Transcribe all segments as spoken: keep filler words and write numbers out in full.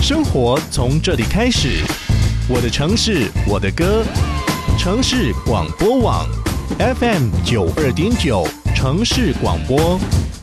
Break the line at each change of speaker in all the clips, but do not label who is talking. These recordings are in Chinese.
生活从这里开始，我的城市，我的歌，城市广播网 F M 九二点九，城市广播。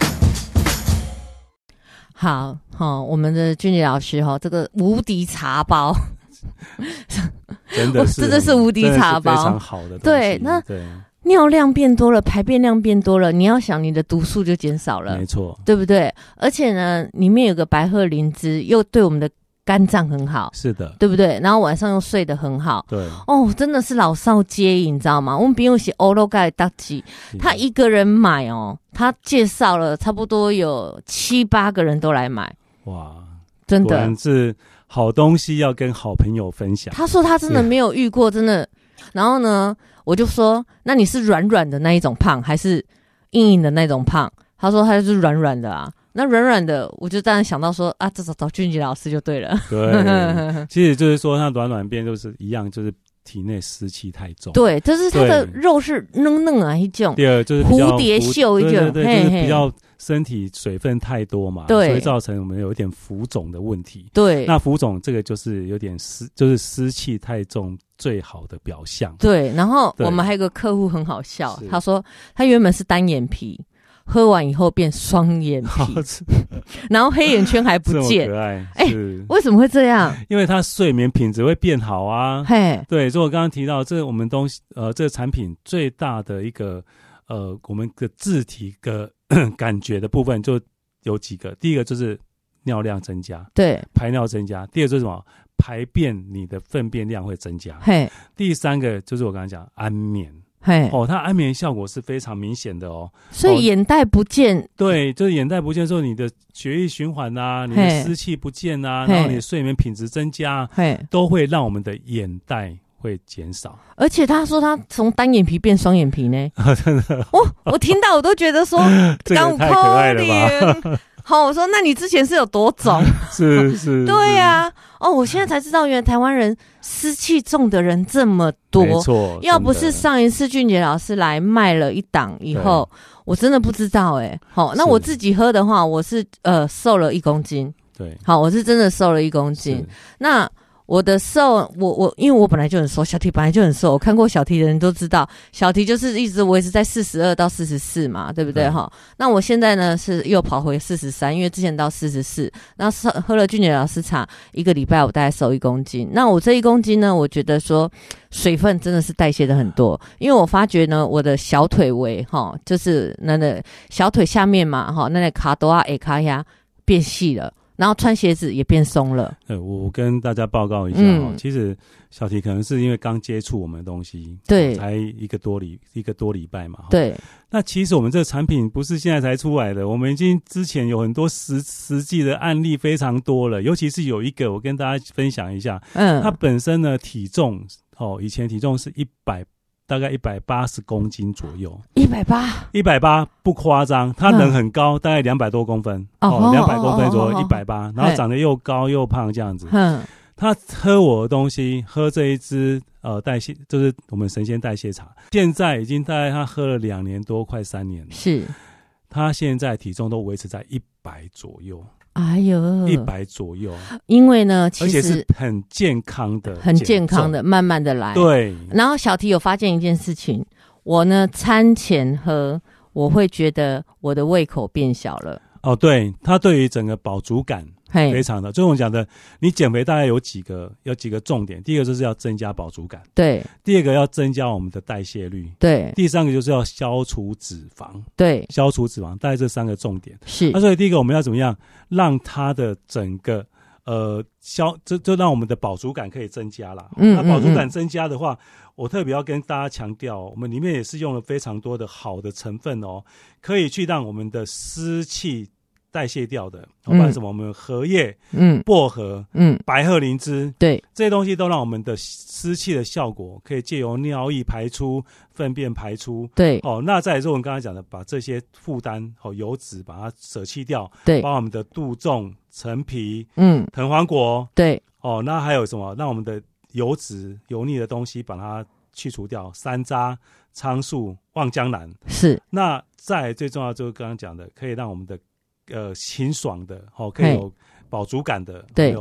好，好，我们的俊杰老师哈，这个无敌茶包，
真的是，
真的是无敌茶包，
非常好的东西。
对，那
对
尿量变多了，排便量变多了，你要想你的毒素就减少了，
没错，
对不对？而且呢，里面有个白鹤灵芝，又对我们的肝脏很好，
是的，
对不对？然后晚上又睡得很好，
对
哦，真的是老少皆宜，你知道吗？我们不用写欧罗盖大吉，他一个人买哦，他介绍了差不多有七八个人都来买，
哇，
真的
果然是好东西要跟好朋友分享。
他说他真的没有遇过，真的。然后呢，我就说，那你是软软的那一种胖，还是硬硬的那种胖？他说他就是软软的啊。那软软的，我就当然想到说啊，这找找俊杰老师就对了。
对，其实就是说，它软软变就是一样，就是体内湿气太重。
对，就是它的肉是嫩嫩啊一种。
第二就是比较
蝴蝶袖一种，
对对对，就是比较身体水分太多嘛，
对，
所以造成我们有一点浮肿的问题。
对，
那浮肿这个就是有点湿，就是湿气太重最好的表象。
对，然后我们还有个客户很好笑，他说他原本是单眼皮。喝完以后变双眼皮，然后黑眼圈还不见，
这么可爱。
哎、欸，为什么会这样？
因为它睡眠品质会变好啊。
嘿，
对，所以我刚刚提到，这我们东西，呃，这个产品最大的一个，呃，我们的自体的感觉的部分就有几个。第一个就是尿量增加，
对，
排尿增加；第二就是什么？排便你的粪便量会增加。
嘿，
第三个就是我刚才讲安眠。
嘿，
哦，它安眠效果是非常明显的哦，
所以眼袋不见，
哦、对，就是眼袋不见之后，你的血液循环啊，你的湿气不见啊，然后你的睡眠品质增加，都会让我们的眼袋会减少。
而且他说他从单眼皮变双眼皮呢，
真的，
我我听到我都觉得说，
这个太可爱了吧。
好，我说那你之前是有多肿？
是是，
对呀、啊，哦，我现在才知道，原来台湾人湿气重的人这么多，
没错。
要不是上一次俊杰老师来卖了一档以后，我真的不知道哎、欸。好，那我自己喝的话，我是呃瘦了一公斤。
对，
好，我是真的瘦了一公斤。那我的瘦，我我因为我本来就很瘦，小提本来就很瘦，我看过小提的人都知道，小提就是一直维持在四十二到四十四嘛，对不对哈？那我现在呢是又跑回四十三，因为之前到四十四，那喝了俊杰老师茶一个礼拜，我大概瘦一公斤。那我这一公斤呢，我觉得说水分真的是代谢的很多，因为我发觉呢，我的小腿围哈，就是那个小腿下面嘛哈，那个卡多啊、A 卡呀变细了。然后穿鞋子也变松了。
呃，我跟大家报告一下哦，嗯、其实小提可能是因为刚接触我们的东西，
对，
才一个多礼一个多礼拜嘛。
对。
那其实我们这个产品不是现在才出来的，我们已经之前有很多实实际的案例非常多了，尤其是有一个我跟大家分享一下，嗯，它本身呢体重哦，以前体重是一百。大概一百八十公斤左右，
一百八，
一百八不夸张。他人很高，嗯、大概两百多公分，哦，两百公分左右，一百八，然后长得又高又胖这样子。嗯，他喝我的东西，喝这一支呃代谢，就是我们神仙代谢茶，现在已经大概他喝了两年多，快三年了。
是，
他现在体重都维持在一百左右。
哎呦，
一百左右，
因为呢，其实
而且是很健康的，
很健康的，慢慢的来。
对。
然后小提有发现一件事情，我呢餐前喝，我会觉得我的胃口变小了。
哦，对，它对于整个饱足感非常的，就是我讲的，你减肥大概有几个有几个重点，第一个就是要增加饱足感，
对；
第二个要增加我们的代谢率，
对；
第三个就是要消除脂肪，
对，
消除脂肪，大概这三个重点
是。
那所以第一个我们要怎么样让它的整个呃消，就就让我们的饱足感可以增加啦。嗯，那饱足感增加的话，嗯嗯我特别要跟大家强调，我们里面也是用了非常多的好的成分哦，可以去让我们的湿气代谢掉的，包括什么？我们荷叶、嗯、薄荷、嗯、白鹤灵芝，
对，
这些东西都让我们的湿气的效果可以借由尿液排出、粪便排出。
对，
哦，那再来是我们刚才讲的，把这些负担哦油脂把它舍弃掉，
对，
包括我们的杜仲、陈皮、
嗯、
藤黄果，
对，
哦，那还有什么？让我们的油脂、油腻的东西把它去除掉，山楂、苍术、望江南
是。
那再来最重要就是刚刚讲的，可以让我们的呃清爽的，哦，可以有饱足感的，
对，
有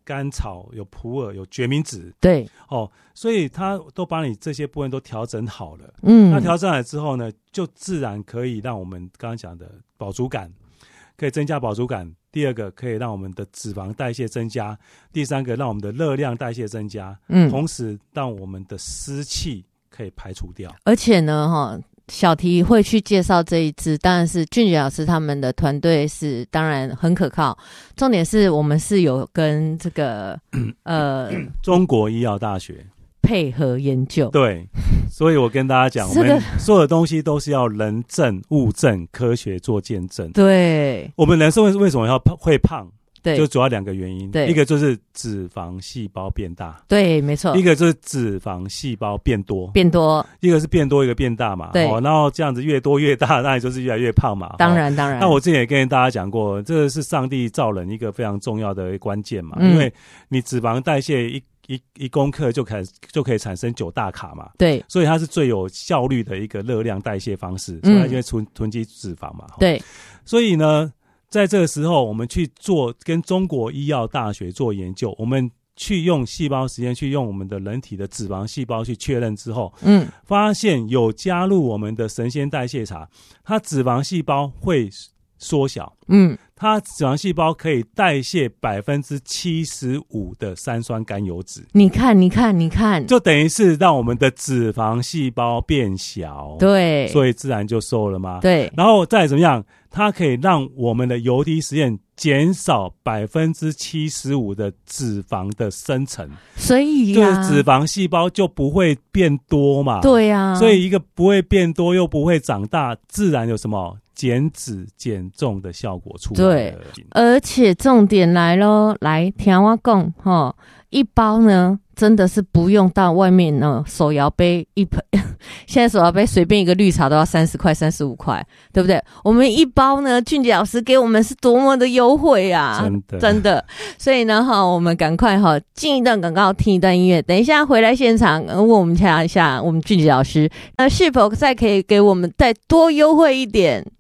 甘草、有普洱、有决明子，
对，
哦，所以它都把你这些部分都调整好了。
嗯，
那调整好之后呢，就自然可以让我们刚刚讲的饱足感，可以增加饱足感。第二个可以让我们的脂肪代谢增加，第三个让我们的热量代谢增加，嗯，同时让我们的湿气可以排除掉。
而且呢，哈。小提会去介绍这一支，当然是俊杰老师他们的团队是当然很可靠。重点是我们是有跟这个呃
中国医药大学
配合研究，
对，所以我跟大家讲，
这个、
我们所有的东西都是要人证、物证、科学做见证。
对，
我们人生为什么要会胖？
对，
就主要两个原因，
对，
一个就是脂肪细胞变大，
对，没错，
一个就是脂肪细胞变多，
变多，
一个是变多，一个变大嘛，
对，
哦，然后这样子越多越大，那你就是越来越胖嘛，
当然，当然。
那我之前也跟大家讲过，这个是上帝造人一个非常重要的关键嘛，嗯、因为你脂肪代谢一一一公克就可就可以产生九大卡嘛，
对，
所以它是最有效率的一个热量代谢方式，所以它就会囤囤积脂肪嘛，
对，
所以呢。在这个时候，我们去做跟中国医药大学做研究，我们去用细胞实验，去用我们的人体的脂肪细胞去确认之后，嗯，发现有加入我们的神仙代谢茶，它脂肪细胞会缩小，嗯，它脂肪细胞可以代谢百分之七十五的三酸甘油酯。
你看，你看，你看，
就等于是让我们的脂肪细胞变小，
对，
所以自然就瘦了嘛。
对，
然后再怎么样？它可以让我们的油滴实验减少百分之七十五的脂肪的生成，
所以
呀、啊，就是脂肪细胞就不会变多嘛。
对呀、啊，
所以一个不会变多又不会长大，自然有什么减脂减重的效果出来了。
对，而且重点来咯，来听我讲哈，一包呢。真的是不用到外面呢，手摇杯一盆，现在手摇杯随便一个绿茶都要三十块、三十五块，对不对？我们一包呢，俊杰老师给我们是多么的优惠啊！
真的，
真的。所以呢，哈，我们赶快哈进一段广告，听一段音乐。等一下回来现场，问我们瞧一下，我们俊杰老师，呃，是否再可以给我们再多优惠一点？